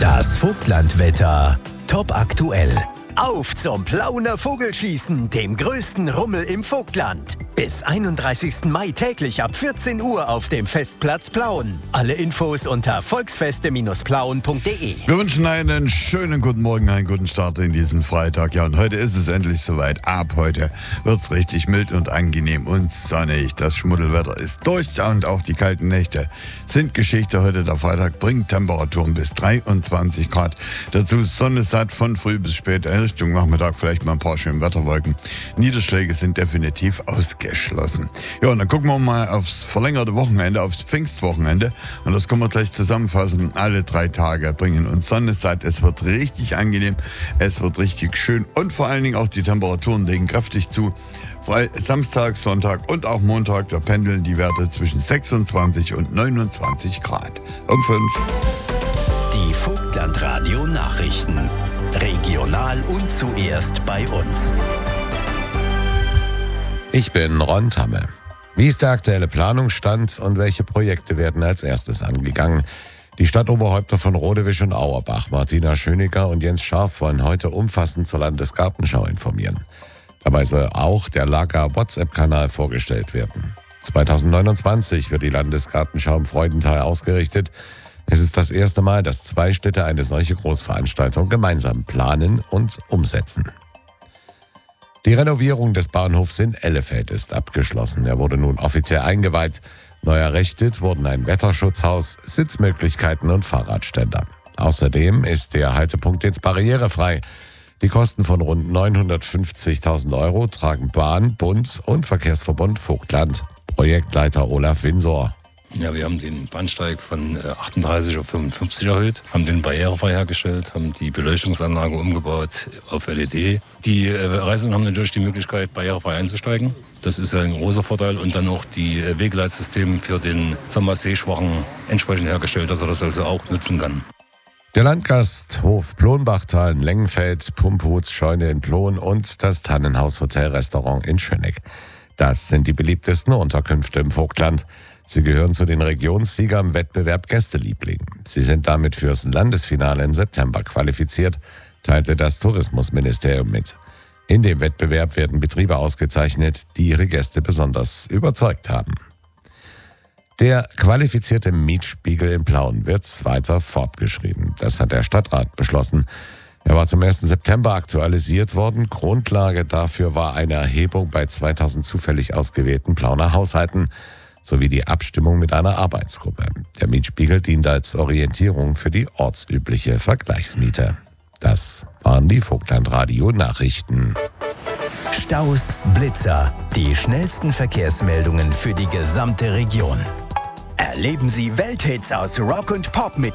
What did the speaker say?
Das Vogtlandwetter top aktuell. Auf zum Plauner Vogelschießen, dem größten Rummel im Vogtland. Bis 31. Mai täglich ab 14 Uhr auf dem Festplatz Plauen. Alle Infos unter volksfeste-plauen.de. Wir wünschen einen schönen guten Morgen, einen guten Start in diesen Freitag. Ja, und heute ist es endlich soweit. Ab heute wird's richtig mild und angenehm und sonnig. Das Schmuddelwetter ist durch und auch die kalten Nächte sind Geschichte. Heute der Freitag bringt Temperaturen bis 23 Grad. Dazu Sonne satt von früh bis spät. Richtung Nachmittag vielleicht mal ein paar schöne Wetterwolken. Niederschläge sind definitiv ausgeschlossen. Ja, und dann gucken wir mal aufs verlängerte Wochenende, aufs Pfingstwochenende. Und das können wir gleich zusammenfassen. Alle 3 Tage bringen uns Sonne satt. Es wird richtig angenehm, es wird richtig schön und vor allen Dingen auch die Temperaturen legen kräftig zu. Samstag, Sonntag und auch Montag, da pendeln die Werte zwischen 26 und 29 Grad. Um 5. Die Vogtlandradio Nachrichten. Regional und zuerst bei uns. Ich bin Ron Tamme. Wie ist der aktuelle Planungsstand und welche Projekte werden als erstes angegangen? Die Stadtoberhäupter von Rodewisch und Auerbach, Martina Schöniger und Jens Scharf, wollen heute umfassend zur Landesgartenschau informieren. Dabei soll auch der Lager-WhatsApp-Kanal vorgestellt werden. 2029 wird die Landesgartenschau im Freudental ausgerichtet. Es ist das erste Mal, dass 2 Städte eine solche Großveranstaltung gemeinsam planen und umsetzen. Die Renovierung des Bahnhofs in Ellefeld ist abgeschlossen. Er wurde nun offiziell eingeweiht. Neu errichtet wurden ein Wetterschutzhaus, Sitzmöglichkeiten und Fahrradständer. Außerdem ist der Haltepunkt jetzt barrierefrei. Die Kosten von rund 950.000 Euro tragen Bahn, Bund und Verkehrsverbund Vogtland. Projektleiter Olaf Winsor. Ja, wir haben den Bahnsteig von 38 auf 55 erhöht, haben den barrierefrei hergestellt, haben die Beleuchtungsanlage umgebaut auf LED. Die Reisenden haben natürlich die Möglichkeit, barrierefrei einzusteigen. Das ist ein großer Vorteil. Und dann auch die Wegeleitsysteme für den Sehschwachen entsprechend hergestellt, dass er das also auch nutzen kann. Der Landgasthof Plonbachtal in Lengenfeld, Pumphuts Scheune in Plon und das Tannenhaus Hotel-Restaurant in Schöneck. Das sind die beliebtesten Unterkünfte im Vogtland. Sie gehören zu den Regionssieger im Wettbewerb Gästeliebling. Sie sind damit fürs Landesfinale im September qualifiziert, teilte das Tourismusministerium mit. In dem Wettbewerb werden Betriebe ausgezeichnet, die ihre Gäste besonders überzeugt haben. Der qualifizierte Mietspiegel in Plauen wird weiter fortgeschrieben. Das hat der Stadtrat beschlossen. Er war zum 1. September aktualisiert worden. Grundlage dafür war eine Erhebung bei 2000 zufällig ausgewählten Plauner Haushalten sowie die Abstimmung mit einer Arbeitsgruppe. Der Mietspiegel dient als Orientierung für die ortsübliche Vergleichsmiete. Das waren die Vogtlandradio-Nachrichten. Staus, Blitzer, die schnellsten Verkehrsmeldungen für die gesamte Region. Erleben Sie Welthits aus Rock und Pop mit